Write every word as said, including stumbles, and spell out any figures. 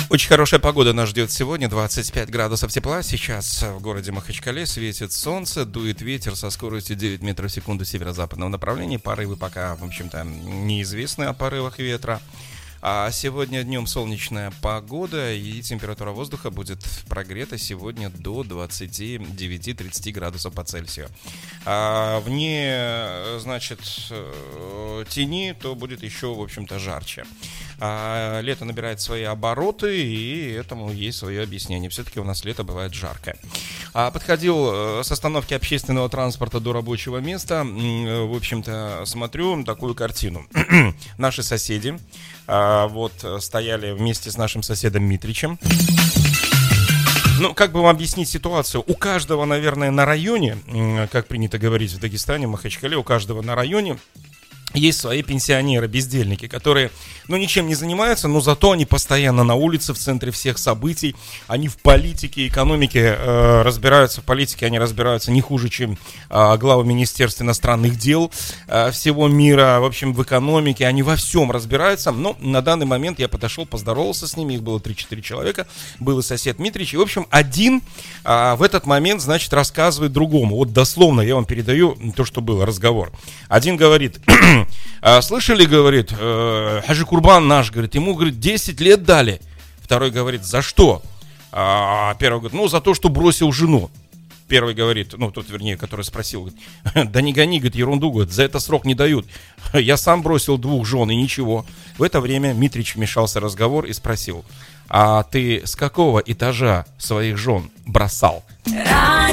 Очень хорошая погода нас ждет сегодня, двадцать пять градусов тепла. Сейчас в городе Махачкале светит солнце, дует ветер со скоростью девять метров в секунду северо-западного направления. Порывы пока, в общем-то, неизвестны о порывах ветра. А сегодня днем солнечная погода, и температура воздуха будет прогрета сегодня до двадцати девяти тридцати градусов по Цельсию. А вне, значит, тени, то будет еще, в общем-то, жарче. А лето набирает свои обороты, и этому есть свое объяснение. Все-таки у нас лето бывает жаркое. А подходил с остановки общественного транспорта до рабочего места. В общем-то, смотрю такую картину. Наши соседи а, вот стояли вместе с нашим соседом Митричем. Ну, как бы вам объяснить ситуацию? У каждого, наверное, на районе, как принято говорить в Дагестане, в Махачкале, у каждого на районе есть свои пенсионеры, бездельники, которые, ну, ничем не занимаются, но зато они постоянно на улице, в центре всех событий. Они в политике, экономике э, разбираются. В политике они разбираются не хуже, чем э, главы Министерства иностранных дел э, всего мира. В общем, в экономике они во всем разбираются. Но на данный момент я подошел, поздоровался с ними. Их было три-четыре человека. Был и сосед Митрич. И, в общем, один э, в этот момент, значит, рассказывает другому. Вот дословно я вам передаю то, что был разговор. Один говорит... Слышали, говорит, Хаджи Курбан наш, говорит, ему, говорит, десять лет дали. Второй говорит, за что? А первый говорит, ну, за то, что бросил жену. Первый говорит, ну, тот, вернее, который спросил, говорит, да не гони, говорит, ерунду, говорит, за это срок не дают. Я сам бросил двух жен и ничего. В это время Митрич вмешался в разговор и спросил, а ты с какого этажа своих жен бросал?